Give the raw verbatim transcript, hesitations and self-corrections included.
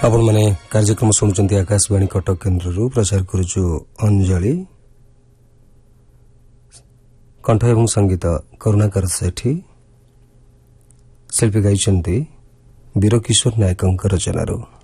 आपण मैंने कार्यक्रम शुणुंट आकाशवाणी कटक केन्द्र प्रचार करुचु अंजलि कंठ एवं संगीत करुणाकर सेठी शिल्पी गाइछन्ति वीरकिशोर नायक रचनारू।